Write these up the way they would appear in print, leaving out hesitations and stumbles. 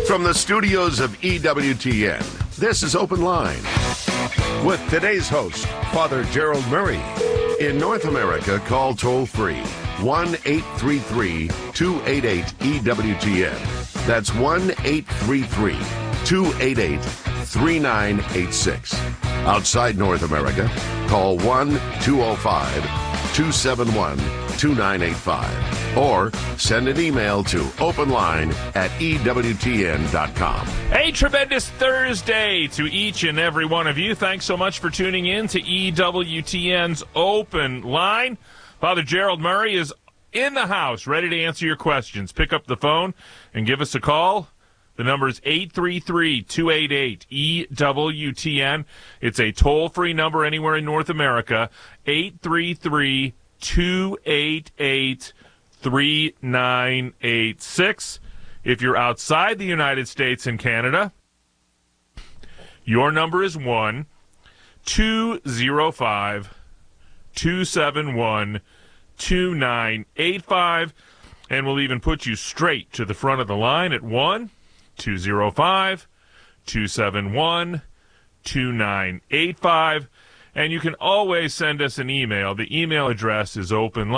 From the studios of EWTN, this is Open Line. With today's host, Father Gerald Murray. In North America, call toll-free 1-833-288-EWTN. That's 1-833-288-3986. Outside North America, call 1-205-271-2985. Or send an email to openline@EWTN.com. A tremendous Thursday to each and every one of you. Thanks so much for tuning in to EWTN's Open Line. Father Gerald Murray is in the house, ready to answer your questions. Pick up the phone and give us a call. The number is 833-288-EWTN. It's a toll-free number anywhere in North America, 833-288-3986. If you're outside the United States and Canada, your number is 1-205-271-2985, and we'll even put you straight to the front of the line at 1-205-271-2985. And you can always send us an email. The email address is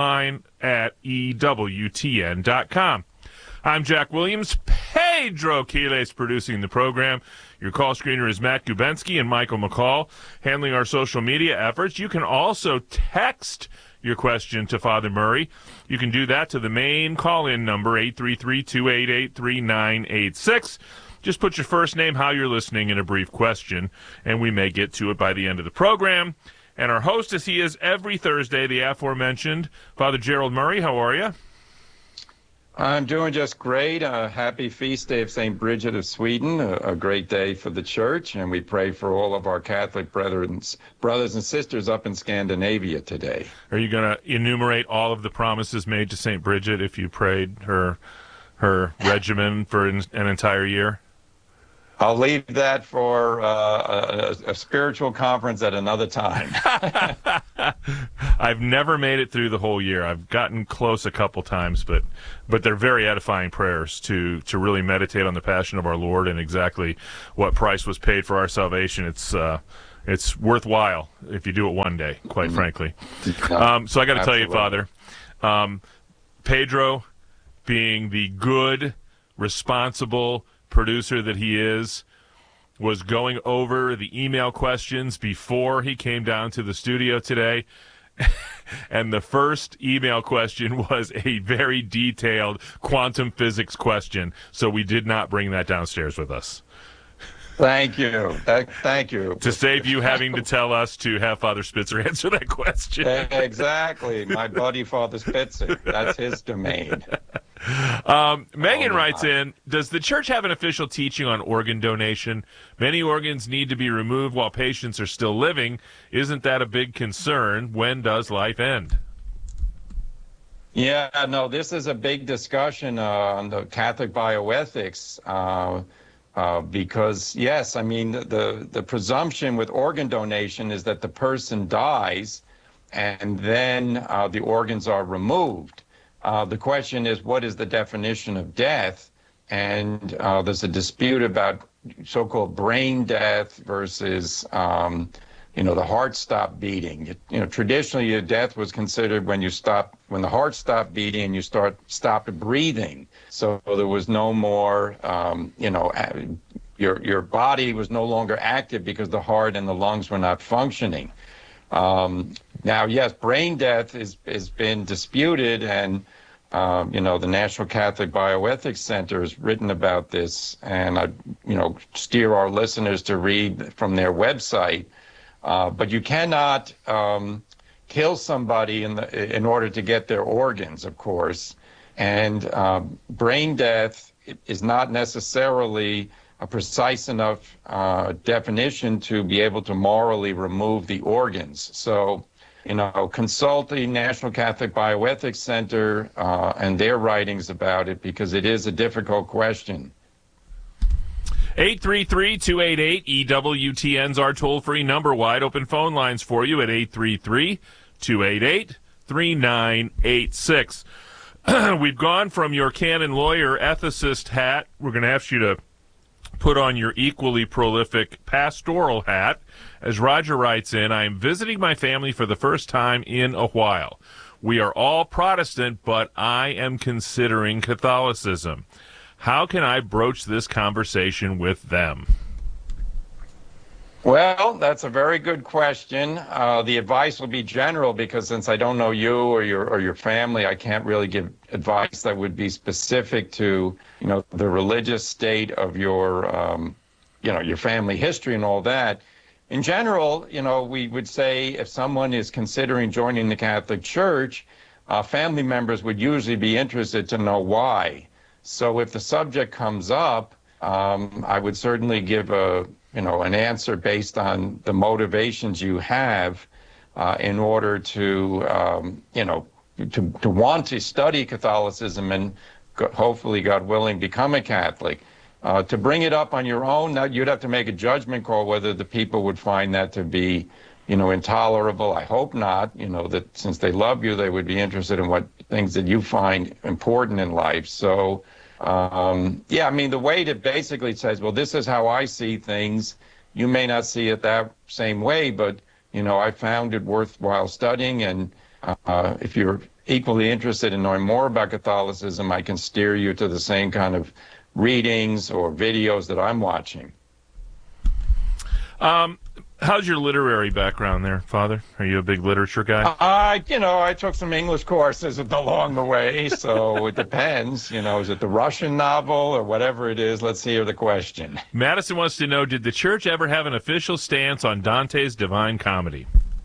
openline@EWTN.com. I'm Jack Williams. Pedro Quiles producing the program. Your call screener is Matt Gubensky and Michael McCall handling our social media efforts. You can also text your question to Father Murray. You can do that to the main call-in number, 833-288-3986. Just put your first name, how you're listening, and a brief question, and we may get to it by the end of the program. And our host, as he is every Thursday, the aforementioned Father Gerald Murray. How are you? I'm doing just great. Happy feast day of St. Bridget of Sweden, a great day for the church, and we pray for all of our Catholic brothers and sisters up in Scandinavia today. Are you going to enumerate all of the promises made to St. Bridget if you prayed her regimen for an entire year? I'll leave that for a spiritual conference at another time. I've never made it through the whole year. I've gotten close a couple times, but they're very edifying prayers to really meditate on the passion of our Lord and exactly what price was paid for our salvation. It's worthwhile if you do it one day, quite frankly. So I got to tell you, Father, Pedro, being the good, responsible producer that he is, was going over the email questions before he came down to the studio today. And the first email question was a very detailed quantum physics question, so we did not bring that downstairs with us. Thank you. Thank you. To save you having to tell us to have Father Spitzer answer that question. Exactly. My buddy, Father Spitzer. That's his domain. Megan writes in, does the church have an official teaching on organ donation? Many organs need to be removed while patients are still living. Isn't that a big concern? When does life end? Yeah, no, this is a big discussion on the Catholic bioethics. Because, yes, I mean, the presumption with organ donation is that the person dies and then the organs are removed. The question is, what is the definition of death? And there's a dispute about so-called brain death versus, the heart stopped beating. Traditionally, your death was considered when the heart stopped beating and you stopped breathing. So there was no more, your body was no longer active because the heart and the lungs were not functioning. Now, yes, brain death has been disputed, and the National Catholic Bioethics Center has written about this, and I, steer our listeners to read from their website. But you cannot kill somebody in order to get their organs, of course. And brain death is not necessarily a precise enough definition to be able to morally remove the organs. So, consult the National Catholic Bioethics Center and their writings about it, because it is a difficult question. 833-288-EWTN's our toll-free number. Wide open phone lines for you at 833-288-3986. We've gone from your canon lawyer ethicist hat. We're going to ask you to put on your equally prolific pastoral hat. As Roger writes in, I am visiting my family for the first time in a while. We are all Protestant, but I am considering Catholicism. How can I broach this conversation with them? Well, that's a very good question. The advice will be general because since I don't know you or your family, I can't really give advice that would be specific to, the religious state of your, your family history and all that. In general, we would say if someone is considering joining the Catholic Church, family members would usually be interested to know why. So if the subject comes up, I would certainly give an answer based on the motivations you have in order to, to want to study Catholicism and hopefully, God willing, become a Catholic. To bring it up on your own, now you'd have to make a judgment call whether the people would find that to be, intolerable. I hope not, that since they love you, they would be interested in what things that you find important in life. So, the way that basically says, well, this is how I see things. You may not see it that same way, but, I found it worthwhile studying. And if you're equally interested in knowing more about Catholicism, I can steer you to the same kind of readings or videos that I'm watching. How's your literary background there, Father? Are you a big literature guy? I took some English courses along the way, so it depends. Is it the Russian novel or whatever it is? Let's hear the question. Madison wants to know, did the church ever have an official stance on Dante's Divine Comedy?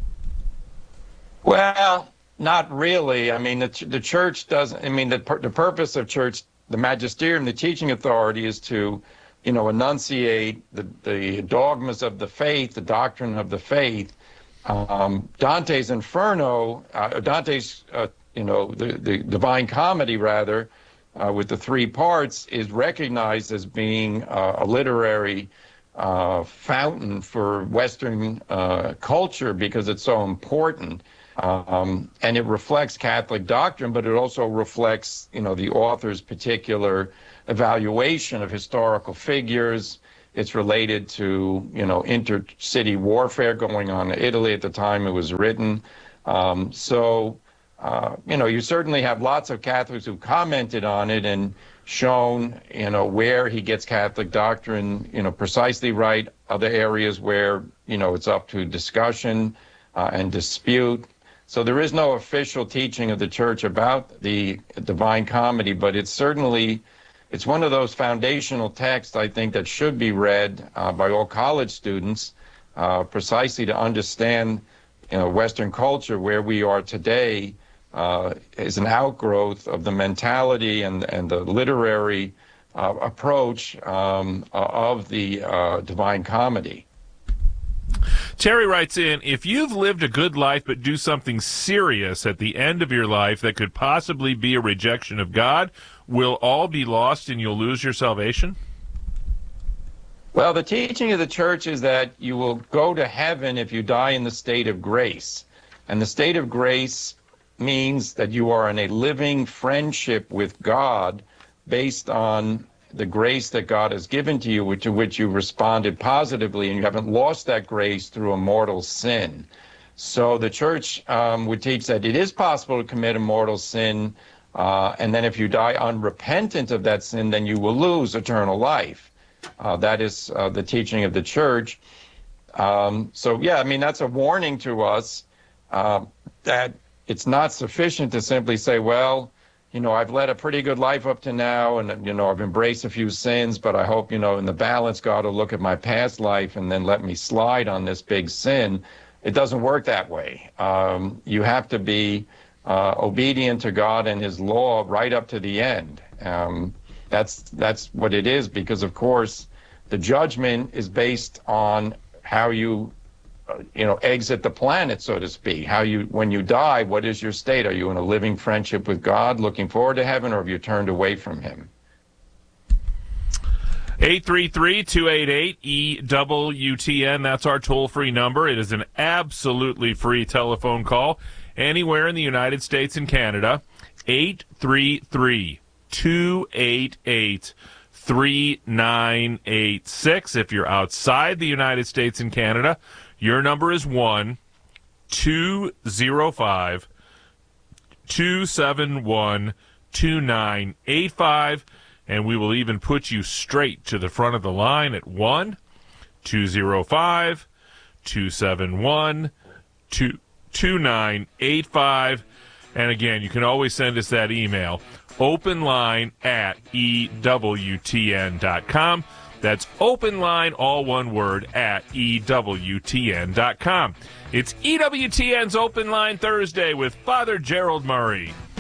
Well, not really. I mean, the church doesn't, the purpose of church, the magisterium, the teaching authority is to enunciate the dogmas of the faith, the doctrine of the faith. Dante's Inferno, the Divine Comedy, rather, with the three parts, is recognized as being a literary fountain for Western culture because it's so important. And it reflects Catholic doctrine, but it also reflects, the author's particular evaluation of historical figures. It's related to, intercity warfare going on in Italy at the time it was written. You certainly have lots of Catholics who commented on it and shown, where he gets Catholic doctrine, precisely right. Other areas where, it's up to discussion and dispute. So there is no official teaching of the church about the Divine Comedy, but it's one of those foundational texts, I think, that should be read by all college students precisely to understand, Western culture, where we are today, is an outgrowth of the mentality and the literary approach of the Divine Comedy. Terry writes in, if you've lived a good life but do something serious at the end of your life that could possibly be a rejection of God, will all be lost and you'll lose your salvation? Well, the teaching of the church is that you will go to heaven if you die in the state of grace. And the state of grace means that you are in a living friendship with God based on the grace that God has given to you, to which you responded positively, and you haven't lost that grace through a mortal sin. So the church would teach that it is possible to commit a mortal sin, and then if you die unrepentant of that sin, then you will lose eternal life. That is the teaching of the church. That's a warning to us that it's not sufficient to simply say, well, I've led a pretty good life up to now, and, I've embraced a few sins, but I hope, in the balance, God will look at my past life and then let me slide on this big sin. It doesn't work that way. You have to be obedient to God and his law right up to the end. That's what it is, because, of course, the judgment is based on how you exit the planet, so to speak. When you die, what is your state? Are you in a living friendship with God, looking forward to heaven, or have you turned away from him? 833-288-EWTN, that's our toll-free number. It is an absolutely free telephone call anywhere in the United States and Canada. 833-288-32 3986. If you're outside the United States and Canada, your number is 1-205-271-2985, and we will even put you straight to the front of the line at 1-205-271-2985. And again, you can always send us that email, openline@EWTN.com. That's openline, all one word, @EWTN.com. It's EWTN's Open Line Thursday with Father Gerald Murray.